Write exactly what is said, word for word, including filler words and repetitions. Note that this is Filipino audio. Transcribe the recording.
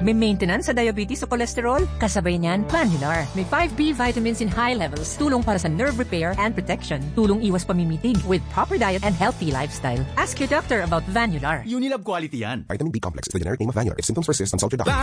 May maintenance sa diabetes o cholesterol? Kasabay niyan, Vanular. May five B vitamins in high levels. Tulong para sa nerve repair and protection. Tulong iwas pamimitig with proper diet and healthy lifestyle. Ask your doctor about Vanular. Unilab quality yan. Vitamin B complex is the generic name of Vanular. If symptoms persist, consult your doctor.